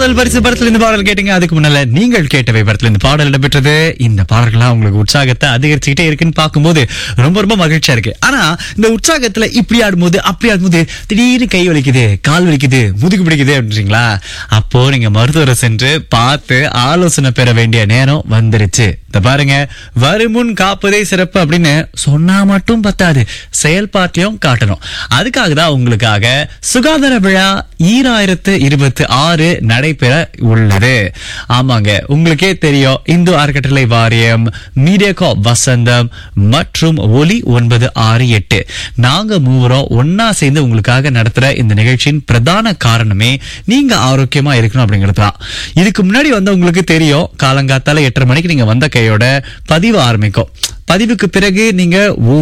பாடல் பரிசு படத்துல இந்த பாடல் கேட்டீங்க. அதுக்கு முன்னால நீங்கள் கேட்டவை படத்துல இந்த பாடல் இடம்பெற்றது. இந்த பாடல்கள்லாம் உங்களுக்கு உற்சாகத்தை அதிகரிச்சுக்கிட்டே இருக்குன்னு பார்க்கும்போது ரொம்ப ரொம்ப மகிழ்ச்சியா இருக்கு. ஆனா இந்த உற்சாகத்துல இப்படி ஆடும்போது அப்படி ஆடும்போது திடீர்னு கை வலிக்குது, கால் வலிக்குது, முதுகு பிடிக்குது அப்படின்றீங்களா? அப்போ நீங்க மருத்துவரை சென்று பார்த்து ஆலோசனை பெற வேண்டிய நேரம் வந்துருச்சு. இந்த பாருங்க, வருமுன் காப்பதே சிறப்பு அப்படின்னு சொன்னா மட்டும் பத்தாது, செயல்பாட்டிலையும் காட்டணும். அதுக்காக தான் உங்களுக்காக சுகாதார விழா 2026 நடைபெற உள்ளது. ஆமாங்க, உங்களுக்கே தெரியும், இந்து அறக்கட்டளை வாரியம், மீடியாகா வசந்தம் மற்றும் ஒலி 968 நாங்க மூவரும் ஒன்னா சேர்ந்து உங்களுக்காக நடத்துற இந்த நிகழ்ச்சியின் பிரதான காரணமே நீங்க ஆரோக்கியமா இருக்கணும் அப்படிங்கிறது தான். இதுக்கு முன்னாடி வந்து உங்களுக்கு தெரியும், காலங்காத்தால 8:30 மணிக்கு நீங்க வந்த கையோட பதிவு ஆரம்பிக்கும். பதிவுக்கு பிறகு நீங்க